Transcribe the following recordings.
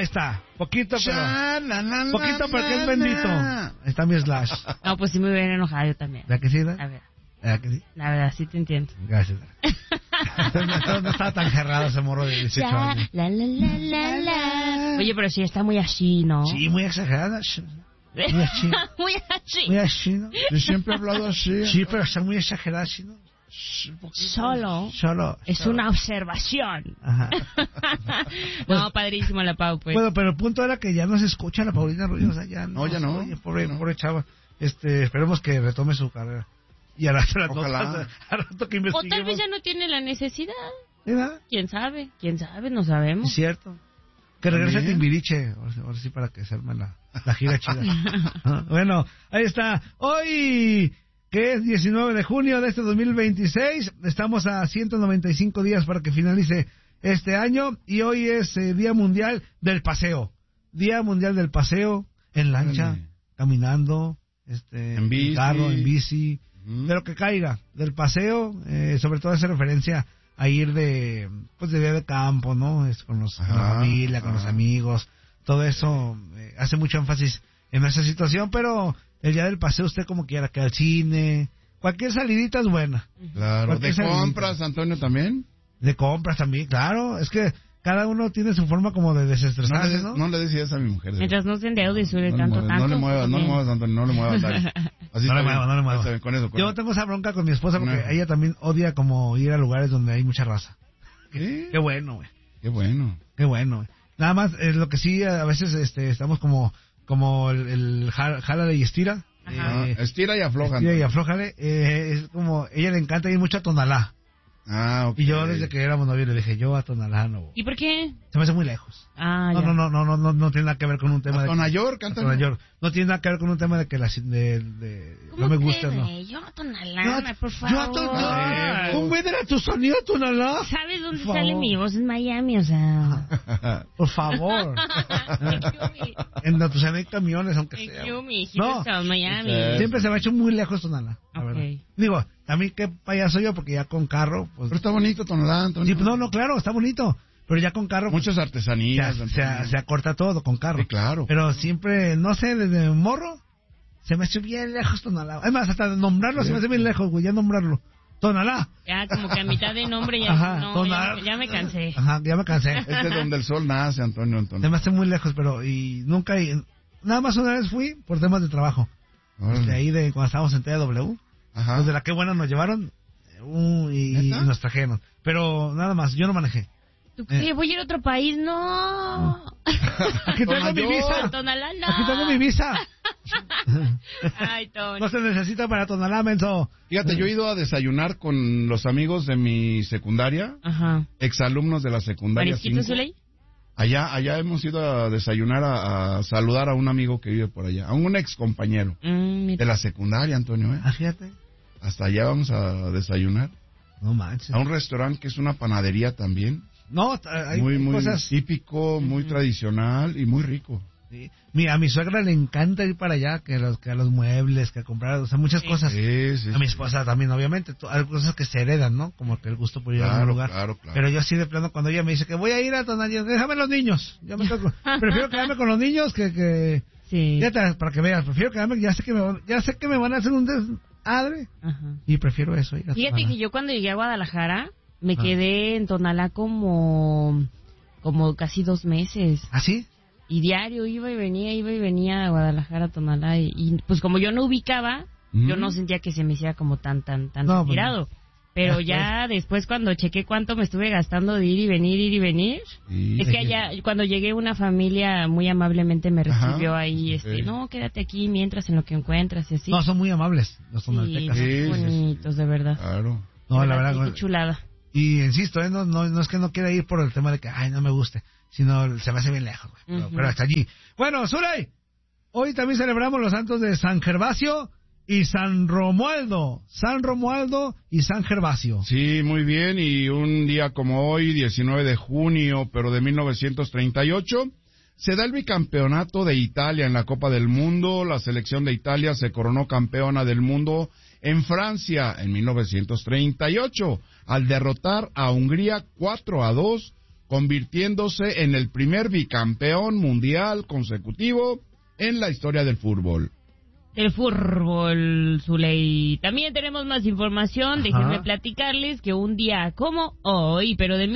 Ahí está. Poquito, pero que es bendito. Ahí está mi Slash. No, pues sí me hubiera enojado yo también. ¿Verdad que sí? A ver. ¿Verdad que sí? La verdad, sí te entiendo. Gracias. No estaba tan cerrado ese morro de 18 años. Oye, pero sí está muy así, ¿no? Sí, muy exagerada. Muy así. Muy así. Muy así, ¿no? Yo siempre he hablado así. Sí, pero está muy exagerada, ¿sí, no? Solo es una observación. Ajá. No, padrísimo la Pau, pues. Bueno, pero el punto era que ya no se escucha la Paulina Rubio, o sea, ya no. No, ya no. Oye, pobre chava. Esperemos que retome su carrera. Y a rato Ojalá. a rato que O investiguemos. tal vez ya no tiene la necesidad. ¿Verdad? ¿Quién sabe? No sabemos. Es cierto. Que regrese a ¿También? Timbiriche, ahora sí para que se arme la gira chida. Bueno, ahí está. Hoy, que es 19 de junio de este 2026, estamos a 195 días para que finalice este año y hoy es Día Mundial del Paseo. Día Mundial del Paseo en lancha, caminando, En bici. en carro, en bici, de lo que caiga, del paseo, sobre todo hace referencia a ir de día de campo, ¿no? Con la familia, con los amigos, todo eso hace mucho énfasis en esa situación, pero el día del paseo usted como quiera, que al cine, cualquier salidita es buena. Claro, ¿de compras, Antonio, también? De compras también, claro, es que cada uno tiene su forma como de desestresarse, ¿no? No le decías a mi mujer. Mientras no se endeude y sube No tanto. le muevas, Antonio, no le muevas. Así No le está muevo. bien, con eso. Yo tengo esa bronca con mi esposa porque ella también odia como ir a lugares donde hay mucha raza. ¿Qué? Qué bueno, güey. Qué bueno. Qué bueno, güey. Nada más, lo que sí, a veces estamos como el jálale y estira. Estira y afloja. Estira y aflójale. Es como, ella le encanta ir mucho a Tonalá. Ah, ok. Y yo desde que éramos novios le dije, yo a Tonalá no. ¿Y por qué? Se me hace muy lejos. Ah, No, ya. no tiene nada que ver con un tema ¿A de... Tonayork, Antonio? Tonayork. No tiene nada que ver con un tema de que no me gusta, ¿no? Yo a Tonalá, por favor. Yo a Tonalá. ¿Cómo ven a tu sonido a Tonalá? ¿Sabes dónde Por sale favor. mi voz? En Miami, o sea. Por favor. En donde pues, hay camiones, aunque sea. No. Miami. Siempre se me ha hecho muy lejos Tonalá, la verdad. Digo, también qué payaso yo, porque ya con carro, pues... Pero está bonito Tonalá, Antonio. Sí, no, claro, está bonito. Pero ya con carro... Muchas artesanías. Se acorta todo con carro. Sí, claro. Pero siempre, no sé, desde morro, se me hace bien lejos Tonalá. Además, hasta de nombrarlo se me hace bien lejos, güey, ya nombrarlo. Tonalá. Ya, como que a mitad de nombre ya, Ajá, no, Tonalá. ya me cansé. Ajá, ya me cansé. Es de donde el sol nace, Antonio. Se me hace muy lejos, pero y nunca... Nada más una vez fui por temas de trabajo. De ahí de cuando estábamos en TW. Ajá. Los de la que buena nos llevaron y nos trajeron. Pero nada más, yo no manejé. ¿Tú qué? ¿Voy a ir a otro país? No. Aquí tengo mi visa. Tonalá, no. Aquí tengo mi visa. Ay, Tony. No se necesita para Tonalá, menso. Fíjate, yo he ido a desayunar con los amigos de mi secundaria, Ajá. exalumnos de la secundaria ¿Marisquito 5. Zuley? Allá hemos ido a desayunar, a saludar a un amigo que vive por allá, a un ex compañero de la secundaria, Antonio. Fíjate. Hasta allá vamos a desayunar. No manches. A un restaurante que es una panadería también. No, hay muy cosas... típico, muy tradicional y muy rico. Sí. Mira, a mi suegra le encanta ir para allá, que a los muebles, que a comprar, o sea, muchas cosas. A mi esposa también, obviamente. Hay cosas que se heredan, ¿no? Como que el gusto por ir a un lugar. Claro. Pero yo así de plano, cuando ella me dice que voy a ir a Tonalá, déjame los niños. Prefiero quedarme con los niños que... Sí. Fíjate, para que veas, prefiero quedarme, ya sé que me van a hacer un desmadre. Ajá. Y prefiero eso, ir a Fíjate Tonalá. que yo cuando llegué a Guadalajara, me quedé en Tonalá como casi 2 meses. ¿Ah, sí? Y diario iba y venía a Guadalajara, Tonalá. Y pues como yo no ubicaba, yo no sentía que se me hiciera como tan No, retirado. Pero ya después cuando chequé cuánto me estuve gastando de ir y venir, Sí. es que allá, cuando llegué una familia muy amablemente me recibió ahí, ok. no, quédate aquí mientras en lo que encuentras y así. No, son muy amables los sí, tonaltecas. Sí, bonitos, de verdad. Claro. No, la Sí, verdad. qué chulada. Y insisto, no es que no quiera ir por el tema de que, no me guste, sino se me hace bien lejos, güey. Pero hasta allí. Bueno, Zuley, hoy también celebramos los santos de San Gervasio y San Romualdo. San Romualdo y San Gervasio. Sí, muy bien. Y un día como hoy, 19 de junio, pero de 1938, se da el bicampeonato de Italia en la Copa del Mundo. La selección de Italia se coronó campeona del mundo en Francia en 1938, al derrotar a Hungría 4-2 convirtiéndose en el primer bicampeón mundial consecutivo en la historia del fútbol. El fútbol, Zuley. También tenemos más información. Déjenme platicarles que un día como hoy, pero de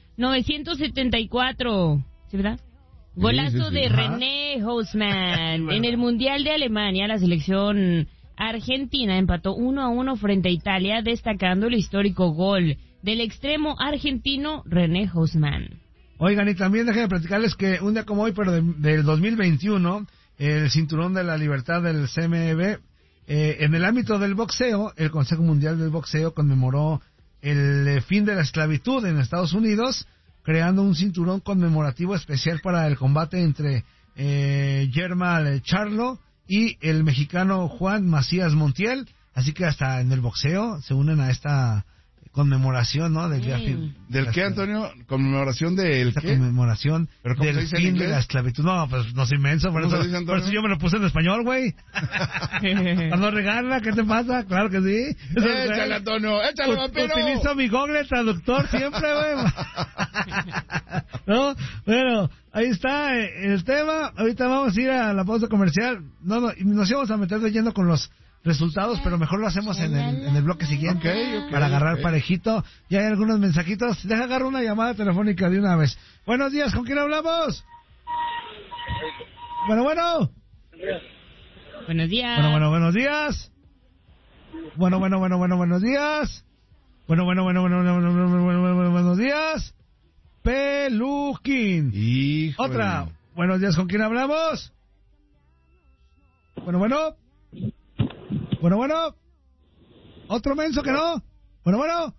1974, ¿sí, verdad? Golazo de René Hausmann. En el Mundial de Alemania, la selección argentina empató 1-1 frente a Italia, destacando el histórico gol del extremo argentino René Hausmann. Oigan, y también déjenme platicarles que un día como hoy, pero del 2021, el cinturón de la libertad del CMB, en el ámbito del boxeo, el Consejo Mundial del Boxeo conmemoró el fin de la esclavitud en Estados Unidos, creando un cinturón conmemorativo especial para el combate entre Germán Charlo y el mexicano Juan Macías Montiel. Así que hasta en el boxeo se unen a esta conmemoración, ¿no? Del qué, Antonio? ¿Conmemoración del qué? Conmemoración del fin de la esclavitud. No, pues no soy inmenso, por eso yo me lo puse en español, güey. Cuando regala, ¿qué te pasa? Claro que sí. Échale, Antonio, échale, vampiro. Utilizo mi Google Traductor siempre, güey. ¿No? Bueno, ahí está el tema. Ahorita vamos a ir a la pausa comercial. Nos íbamos a meter leyendo con los resultados, pero mejor lo hacemos en el bloque siguiente, para agarrar parejito. Ya hay algunos mensajitos. Deja agarrar una llamada telefónica de una vez. Buenos días, ¿con quién hablamos? Bueno. Buenos días. Buenos días. Buenos días. Buenos días. Peluquín. Híjole. Otra. Buenos días, ¿con quién hablamos? Bueno. Otro menso que no. Bueno.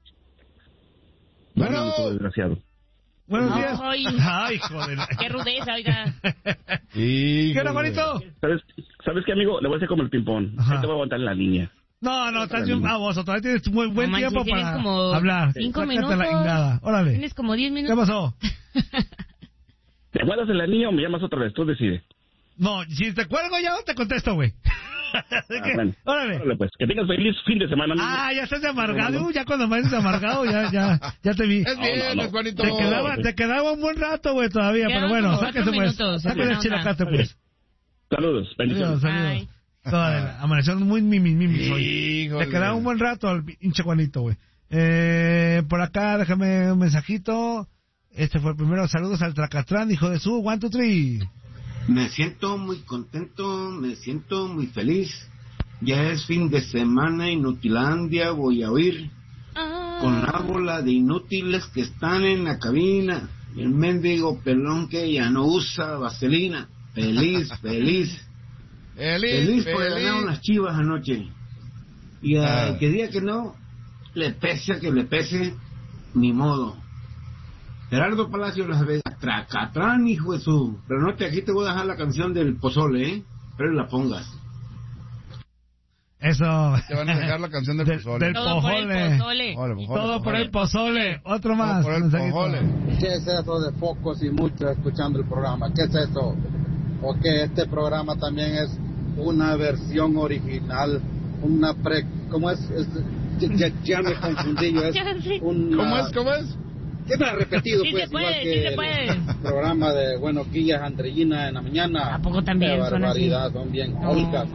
Desgraciado. Buenos días. Ay, joder. Qué rudeza, oiga. ¿Qué era, Juanito? ¿Sabes qué, amigo? Le voy a hacer como el ping-pong. Ahí te voy a aguantar en la línea. No, estás bien baboso. Todavía tienes muy buen tiempo para como hablar. 5 minutos. La ingada. Órale. Tienes como 10 minutos. ¿Qué pasó? ¿Te aguantas en la línea o me llamas otra vez? Tú decides. No, si te cuelgo ya no te contesto, güey. Bueno. Órale, pues. Que tengas feliz fin de semana, amigo. Ya estás de amargado. Ya cuando me dices amargado, ya te vi. Es bien, Juanito. Te quedaba un buen rato, güey, todavía. Pero bueno, sáquese pues. Sáquese el chilacate, pues. Saludos. Bendiciones. Saludos. Amaneció muy mimi hoy. Te quedaba un buen rato al pinche Juanito, güey. Por acá, déjame un mensajito. Este fue el primero. Saludos al Tracatrán, hijo de su 1, 2, 3. Me siento muy contento, me siento muy feliz. Ya es fin de semana, Inutilandia voy a oír. Con la bola de inútiles que están en la cabina. El mendigo pelón que ya no usa vaselina. Feliz porque ganaron las Chivas anoche. Y al que diga que no, le pese a que le pese, ni modo. Gerardo Palacio las ve Tracatrán, hijo de su. Pero no aquí te voy a dejar la canción del pozole, pero la pongas. Eso. Te van a dejar la canción del pozole. Del pozole. Todo por el pozole. Otro más. Por el pozole. ¿Qué es eso de pocos y muchos escuchando el programa? ¿Qué es eso? Porque este programa también es una versión original, ¿cómo es? Ya me confundí yo. ¿Cómo es? ¿Qué me ha repetido? Sí pues, se puede, igual que se puede. El programa de Guillas Andreina en la mañana. ¿A poco también Qué son así? barbaridad, son bien Olga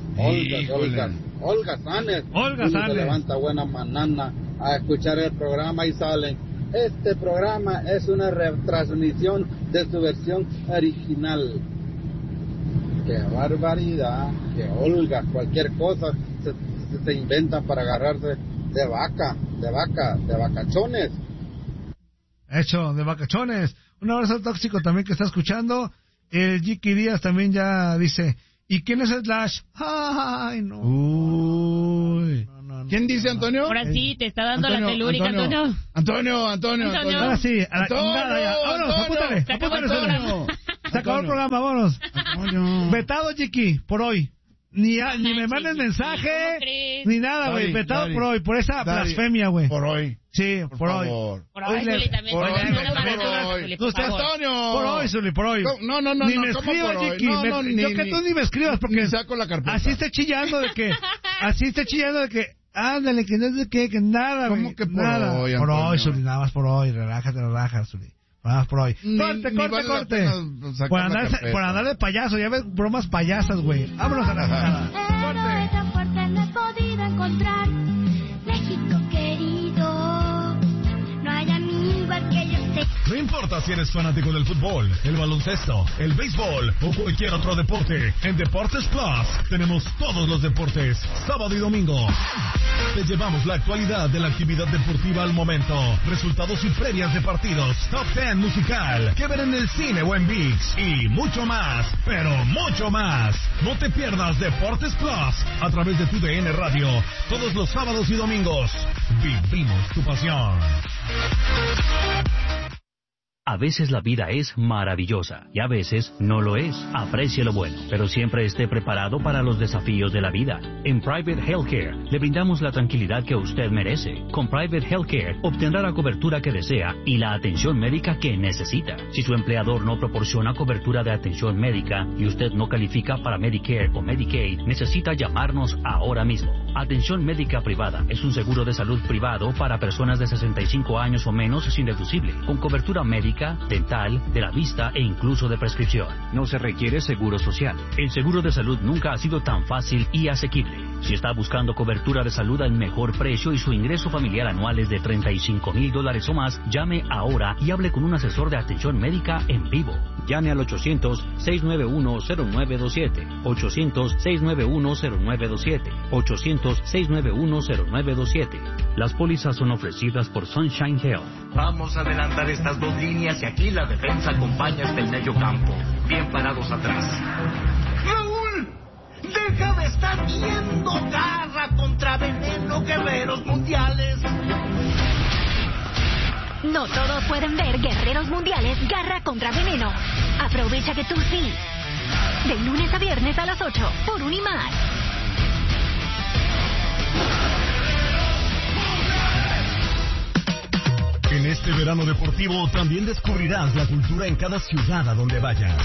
Sanes. Olga Sanes. Se levanta buena manana a escuchar el programa y salen. Este programa es una retransmisión de su versión original. Qué barbaridad, que Olga, cualquier cosa se inventan para agarrarse de vacachones. Hecho, de vacachones. Un abrazo tóxico también que está escuchando. El Jiki Díaz también ya dice, ¿y quién es Slash? Ay, no. Uy. No. ¿Quién dice, Antonio? Ahora sí, te está dando la telúrica, Antonio. Antonio. Ahora sí, a la chingada ya. Vámonos, apúntale. Se acabó el programa. Se acabó el programa, vámonos. Vetado, Jiki, por hoy. Ni me manden mensaje, ni nada, güey. Vetado por hoy, por esa blasfemia, güey. Por hoy. Sí, por hoy. Por hoy, Zuli, también. Por hoy. Por hoy, Zuli, por hoy. No. Ni me escribas, Jiki. Yo que tú ni me escribas, porque saco la carpeta. así esté chillando de que Ándale, que no es de qué, que nada, güey. ¿Cómo que por nada? hoy, Por Antonio? hoy, Zuli, nada más por hoy. Relájate, Zuli. Nada más por hoy. Corte. Por andar de payaso, ya ves bromas payasas, güey. Vámonos a la jugada. Corte. Fuerte me he podido encontrar. México querido, no hay amigo al que yo sé. No importa si eres fanático del fútbol, el baloncesto, el béisbol o cualquier otro deporte, en Deportes Plus tenemos todos los deportes, sábado y domingo. Te llevamos la actualidad de la actividad deportiva al momento, resultados y previas de partidos, top 10 musical, que ver en el cine o en ViX, y mucho más, pero mucho más. No te pierdas Deportes Plus a través de tu DN Radio, todos los sábados y domingos. Vivimos tu pasión. A veces la vida es maravillosa y a veces no lo es. Aprecie lo bueno, pero siempre esté preparado para los desafíos de la vida. En Private Healthcare le brindamos la tranquilidad que usted merece. Con Private Healthcare obtendrá la cobertura que desea y la atención médica que necesita. Si su empleador no proporciona cobertura de atención médica y usted no califica para Medicare o Medicaid, necesita llamarnos ahora mismo. Atención médica privada es un seguro de salud privado para personas de 65 años o menos sin deducible, con cobertura médica, dental, de la vista e incluso de prescripción. No se requiere seguro social. El seguro de salud nunca ha sido tan fácil y asequible. Si está buscando cobertura de salud al mejor precio y su ingreso familiar anual es de $35,000 o más, llame ahora y hable con un asesor de atención médica en vivo. Llame al 800-691-0927, 800-691-0927, 800-691-0927. Las pólizas son ofrecidas por Sunshine Health. Vamos a adelantar estas dos líneas y aquí la defensa acompaña hasta el medio campo. Bien parados atrás. ¡Raúl! ¡Deja de estar viendo Garra contra Veneno, Guerreros Mundiales! No todos pueden ver Guerreros Mundiales Garra contra Veneno. Aprovecha que tú sí. De lunes a viernes a las 8 por Unimás. En este verano deportivo también descubrirás la cultura en cada ciudad a donde vayas.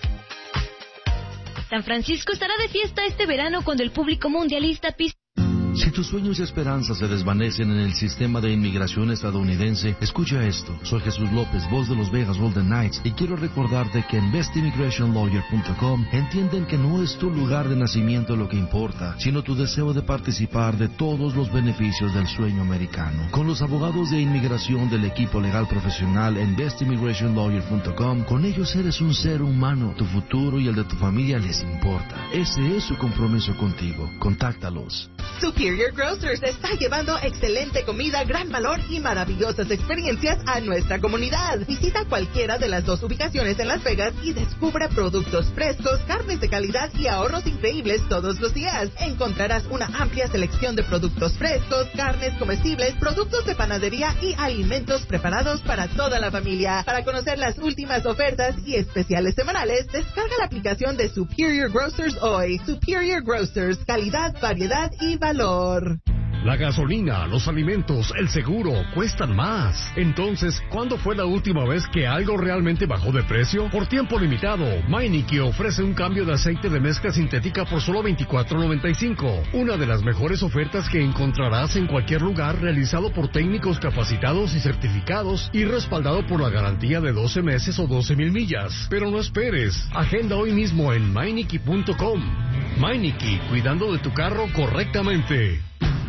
San Francisco estará de fiesta este verano cuando el público mundialista pise. Si tus sueños y esperanzas se desvanecen en el sistema de inmigración estadounidense, escucha esto. Soy Jesús López, voz de los Vegas Golden Knights, y quiero recordarte que en bestimmigrationlawyer.com entienden que no es tu lugar de nacimiento lo que importa, sino tu deseo de participar de todos los beneficios del sueño americano. Con los abogados de inmigración del equipo legal profesional en bestimmigrationlawyer.com, con ellos eres un ser humano. Tu futuro y el de tu familia les importa. Ese es su compromiso contigo. Contáctalos. Superior Grocers está llevando excelente comida, gran valor y maravillosas experiencias a nuestra comunidad. Visita cualquiera de las dos ubicaciones en Las Vegas y descubra productos frescos, carnes de calidad y ahorros increíbles todos los días. Encontrarás una amplia selección de productos frescos, carnes comestibles, productos de panadería y alimentos preparados para toda la familia. Para conocer las últimas ofertas y especiales semanales, descarga la aplicación de Superior Grocers hoy. Superior Grocers, calidad, variedad y valor. La gasolina, los alimentos, el seguro cuestan más. Entonces, ¿cuándo fue la última vez que algo realmente bajó de precio? Por tiempo limitado, Meineke ofrece un cambio de aceite de mezcla sintética por solo $24.95. Una de las mejores ofertas que encontrarás en cualquier lugar, realizado por técnicos capacitados y certificados y respaldado por la garantía de 12 meses o 12,000 millas. Pero no esperes, agenda hoy mismo en Meineke.com. Meineke, cuidando de tu carro correctamente.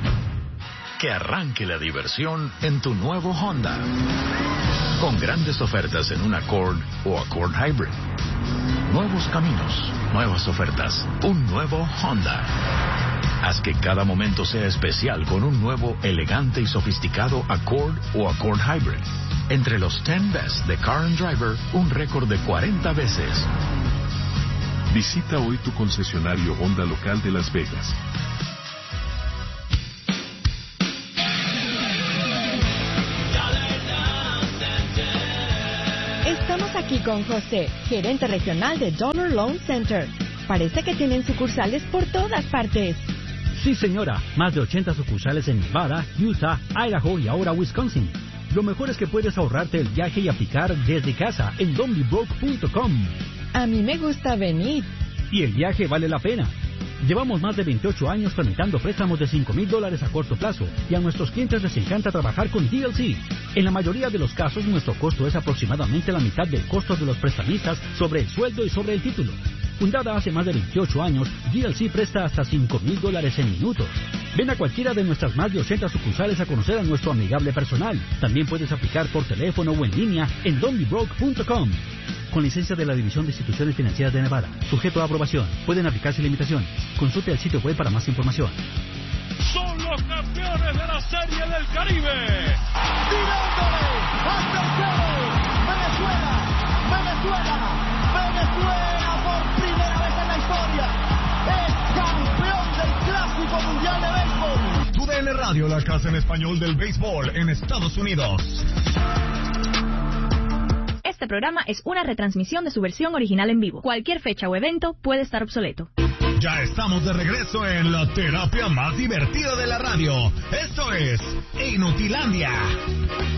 Que arranque la diversión en tu nuevo Honda. Con grandes ofertas en un Accord o Accord Hybrid. Nuevos caminos, nuevas ofertas, un nuevo Honda. Haz que cada momento sea especial con un nuevo, elegante y sofisticado Accord o Accord Hybrid. Entre los 10 Best de Car and Driver, un récord de 40 veces. Visita hoy tu concesionario Honda local de Las Vegas. Estamos aquí con José, gerente regional de Dollar Loan Center. Parece que tienen sucursales por todas partes. Sí, señora. Más de 80 sucursales en Nevada, Utah, Idaho y ahora Wisconsin. Lo mejor es que puedes ahorrarte el viaje y aplicar desde casa en don'tbebroke.com. A mí me gusta venir. Y el viaje vale la pena. Llevamos más de 28 años tramitando préstamos de $5,000 a corto plazo y a nuestros clientes les encanta trabajar con DLC. En la mayoría de los casos, nuestro costo es aproximadamente la mitad del costo de los prestamistas sobre el sueldo y sobre el título. Fundada hace más de 28 años, DLC presta hasta $5,000 en minutos. Ven a cualquiera de nuestras más de 80 sucursales a conocer a nuestro amigable personal. También puedes aplicar por teléfono o en línea en don'tbebroke.com. Con licencia de la División de Instituciones Financieras de Nevada. Sujeto a aprobación. Pueden aplicarse limitaciones. Consulte el sitio web para más información. Son los campeones de la Serie del Caribe. Tirándole hasta el cielo. Venezuela por primera vez en la historia es campeón del Clásico Mundial de Béisbol. TUDN Radio, la casa en español del béisbol en Estados Unidos. Este programa es una retransmisión de su versión original en vivo. Cualquier fecha o evento puede estar obsoleto. Ya estamos de regreso en la terapia más divertida de la radio. Esto es Inutilandia.